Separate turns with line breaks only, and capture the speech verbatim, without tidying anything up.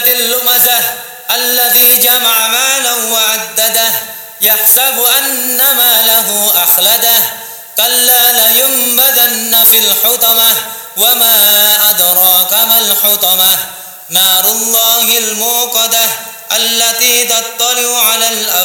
اللمزة الذي جمع مالا وعدده يحسب أن ماله أخلده كلا لينبذن في الحطمة وما أدراك ما الحطمة نار الله الموقدة التي تطلع على الأفئدة